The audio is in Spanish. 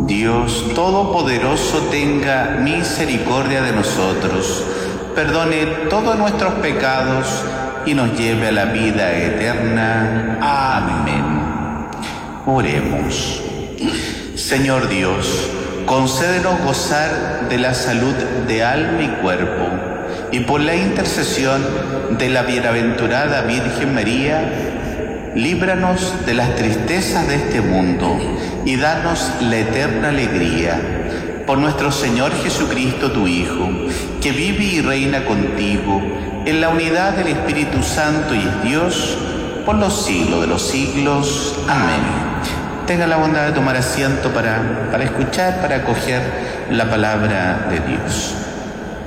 Dios Todopoderoso tenga misericordia de nosotros, perdone todos nuestros pecados y nos lleve a la vida eterna. Amén. Oremos. Señor Dios, concédenos gozar de la salud de alma y cuerpo, y por la intercesión de la bienaventurada Virgen María, líbranos de las tristezas de este mundo y danos la eterna alegría. Por nuestro Señor Jesucristo, tu Hijo, que vive y reina contigo en la unidad del Espíritu Santo y es Dios por los siglos de los siglos. Amén. Tenga la bondad de tomar asiento para escuchar, para acoger la palabra de Dios.